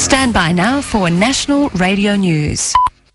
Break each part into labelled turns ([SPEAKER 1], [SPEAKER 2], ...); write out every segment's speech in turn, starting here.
[SPEAKER 1] Stand by now for National Radio News.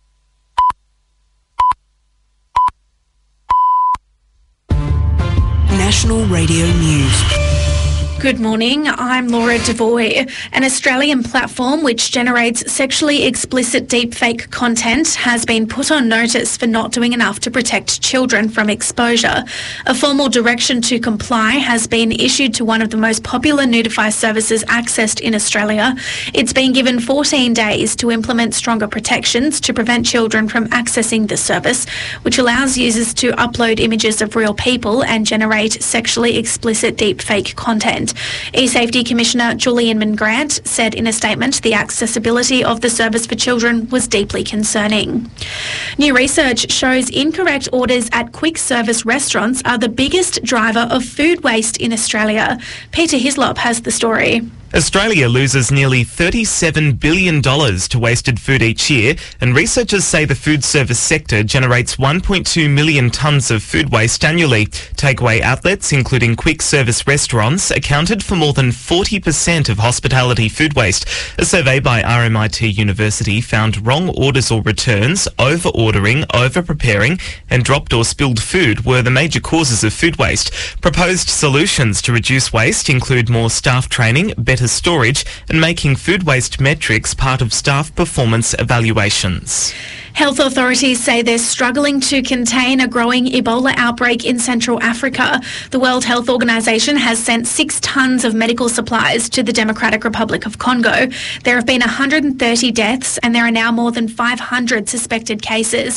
[SPEAKER 2] National Radio News.
[SPEAKER 3] Good morning, I'm Laura Devoy. An Australian platform which generates sexually explicit deepfake content has been put on notice for not doing enough to protect children from exposure. A formal direction to comply has been issued to one of the most popular nudify services accessed in Australia. It's been given 14 days to implement stronger protections to prevent children from accessing the service, which allows users to upload images of real people and generate sexually explicit deepfake content. eSafety Commissioner Julian Mangrant said in a statement the accessibility of the service for children was deeply concerning. New research shows incorrect orders at quick service restaurants are the biggest driver of food waste in Australia. Peter Hislop has the story.
[SPEAKER 4] Australia loses nearly $37 billion to wasted food each year, and researchers say the food service sector generates 1.2 million tonnes of food waste annually. Takeaway outlets, including quick service restaurants, accounted for more than 40% of hospitality food waste. A survey by RMIT University found wrong orders or returns, over-ordering, over-preparing, and dropped or spilled food were the major causes of food waste. Proposed solutions to reduce waste include more staff training, better storage, and making food waste metrics part of staff performance evaluations.
[SPEAKER 3] Health authorities say they're struggling to contain a growing Ebola outbreak in Central Africa. The World Health Organization has sent 6 tonnes of medical supplies to the Democratic Republic of Congo. There have been 130 deaths and there are now more than 500 suspected cases.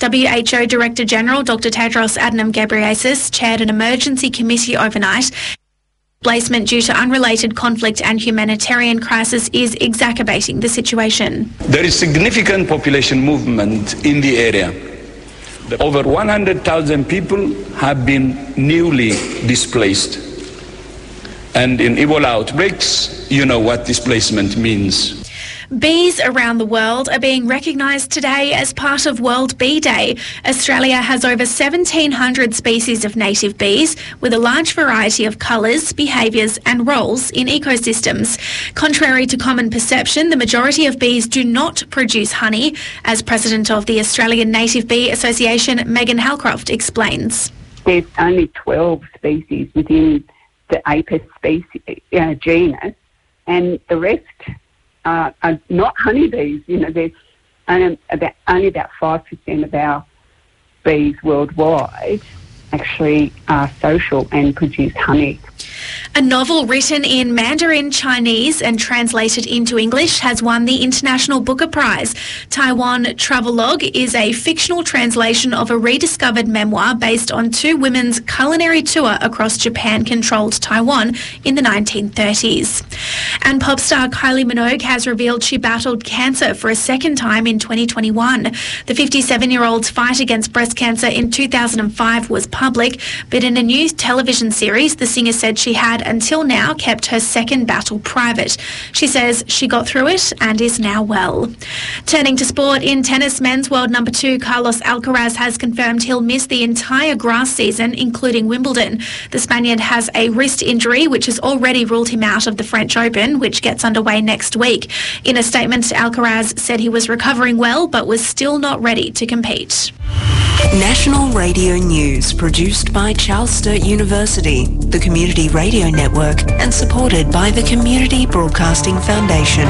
[SPEAKER 3] WHO Director General Dr. Tedros Adhanom Ghebreyesus chaired an emergency committee overnight. Displacement due to unrelated conflict and humanitarian crisis is exacerbating the situation.
[SPEAKER 5] There is significant population movement in the area. Over 100,000 people have been newly displaced. And in Ebola outbreaks, you know what displacement means.
[SPEAKER 3] Bees around the world are being recognised today as part of World Bee Day. Australia has over 1,700 species of native bees with a large variety of colours, behaviours and roles in ecosystems. Contrary to common perception, the majority of bees do not produce honey, as President of the Australian Native Bee Association, Megan Halcroft, explains.
[SPEAKER 6] There's only 12 species within the Apis genus, and the rest are not honeybees. You know, there's only about 5% of our bees worldwide actually are social and produce honey.
[SPEAKER 3] A novel written in Mandarin Chinese and translated into English has won the International Booker Prize. Taiwan Travelogue is a fictional translation of a rediscovered memoir based on 2 women's culinary tour across Japan-controlled Taiwan in the 1930s. And pop star Kylie Minogue has revealed she battled cancer for a second time in 2021. The 57-year-old's fight against breast cancer in 2005 was public, but in a new television series, the singer said she had until now kept her second battle private. She says she got through it and is now well. Turning to sport, in tennis, men's world number 2 Carlos Alcaraz has confirmed he'll miss the entire grass season, including Wimbledon. The Spaniard has a wrist injury which has already ruled him out of the French Open, which gets underway next week. In a statement, Alcaraz said he was recovering well but was still not ready to compete.
[SPEAKER 2] National Radio News, produced by Charles Sturt University, the Community Radio Network, and supported by the Community Broadcasting Foundation.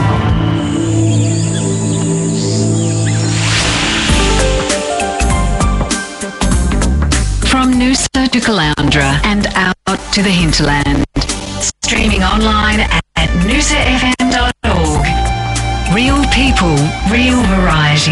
[SPEAKER 1] From Noosa to Caloundra and out to the hinterland. Streaming online at noosafm.org. Real people, real variety.